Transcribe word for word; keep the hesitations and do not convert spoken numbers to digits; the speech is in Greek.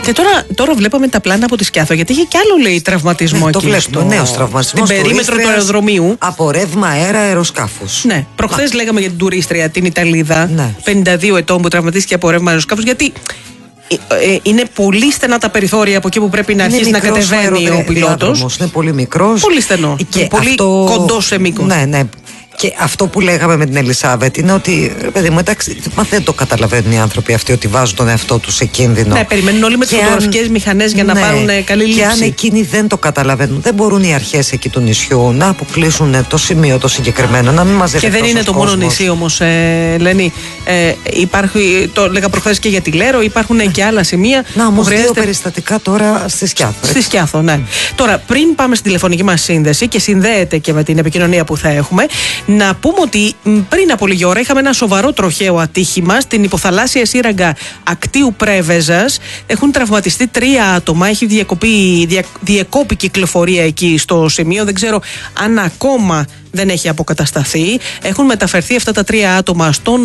Και τώρα, τώρα βλέπαμε τα πλάνα από τη Σκιάθο, γιατί είχε κι άλλο, λέει, τραυματισμό, ναι, εκεί. Το βλέπουμε. Νέος τραυματισμός. Στην περίμετρο του αεροδρομίου. Από ρεύμα αέρα αεροσκάφους. Ναι. Προχθές λέγαμε για την τουρίστρια, την Ιταλίδα, ναι. πενήντα δύο ετών, που τραυματίστηκε από ρεύμα αεροσκάφους. Γιατί είναι πολύ στενά τα περιθώρια από εκεί που πρέπει να αρχίσει να κατεβαίνει ο πιλότος. Είναι πολύ μικρός. Πολύ στενό. Και πολύ αυτό... κοντό σε μήκος. Ναι, ναι. Και αυτό που λέγαμε με την Ελισάβετ είναι ότι, παιδί μου, εντάξει, μα δεν το καταλαβαίνουν οι άνθρωποι αυτοί ότι βάζουν τον εαυτό τους σε κίνδυνο. Ναι, περιμένουν όλοι με τις φωτογραφικές μηχανές για να, ναι, πάρουν καλή λήψη. Και αν εκείνοι δεν το καταλαβαίνουν, δεν μπορούν οι αρχές εκεί του νησιού να αποκλείσουν το σημείο το συγκεκριμένο, να μην μαζεύουν. Και δεν είναι το κόσμος. μόνο νησί όμως, ε, Λένη. Ε, υπάρχει, το λέγα προχθές και για τη Λέρο, υπάρχουν, ναι, και άλλα σημεία. Να, όμως χρειάζεται... δύο περιστατικά τώρα στη Σκιάθο. Στη Σκιάθο, ναι. Mm. Τώρα, πριν πάμε στην τηλεφωνική μας σύνδεση και συνδέεται και με την επικοινωνία που θα έχουμε, να πούμε ότι πριν από λίγη ώρα είχαμε ένα σοβαρό τροχαίο ατύχημα στην υποθαλάσσια σύραγγα Ακτίου Πρέβεζας. Έχουν τραυματιστεί τρία άτομα. Έχει διακοπεί, δια, διεκόπη κυκλοφορία εκεί στο σημείο. Δεν ξέρω αν ακόμα δεν έχει αποκατασταθεί. Έχουν μεταφερθεί αυτά τα τρία άτομα στο